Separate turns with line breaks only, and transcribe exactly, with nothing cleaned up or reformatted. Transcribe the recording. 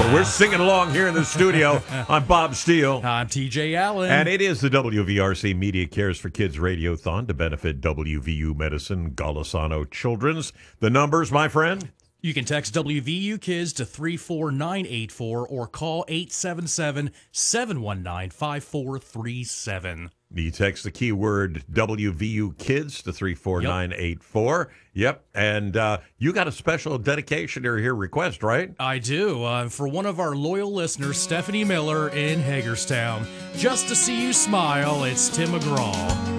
We're singing along here in the studio. I'm Bob Steele.
I'm T J Allen.
And it is the W V R C Media Cares for Kids Radiothon to benefit W V U Medicine Golisano Children's. The numbers, my friend?
You can text W V U Kids to three four nine eight four or call eight seven seven, seven one nine, five four three seven.
You text the keyword W V U Kids to three four nine eight four. Yep. And uh, you got a special dedication or here request, right?
I do. Uh, for one of our loyal listeners, Stephanie Miller in Hagerstown. Just to see you smile, it's Tim McGraw.